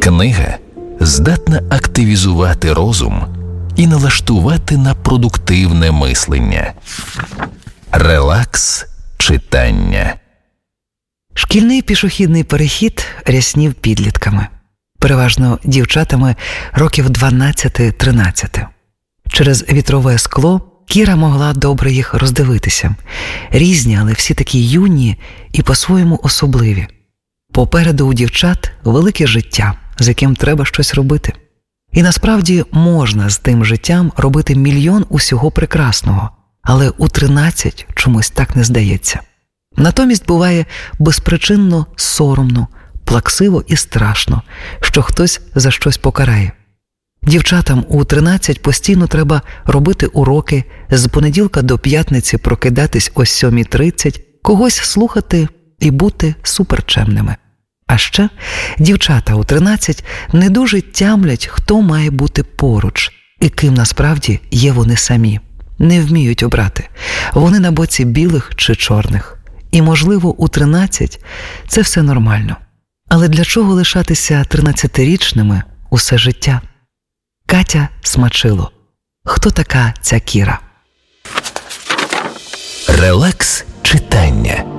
Книга здатна активізувати розум і налаштувати на продуктивне мислення. Релакс читання. Шкільний пішохідний перехід ряснів підлітками. Переважно дівчатами років 12-13. Через вітрове скло Кіра могла добре їх роздивитися. Різні, але всі такі юні і по-своєму особливі. Попереду у дівчат велике життя, з яким треба щось робити. І насправді можна з тим життям робити мільйон усього прекрасного, але у 13 чомусь так не здається. Натомість буває безпричинно соромно, плаксиво і страшно, що хтось за щось покарає. Дівчатам у 13 постійно треба робити уроки, з понеділка до п'ятниці прокидатись о 7:30, когось слухати і бути суперчемними. А ще дівчата у 13 не дуже тямлять, хто має бути поруч і ким насправді є вони самі. Не вміють обрати. Вони на боці білих чи чорних. І, можливо, у 13 це все нормально. Але для чого лишатися 13-річними усе життя? Катя Смачило. Хто така ця Кіра? Релакс читання.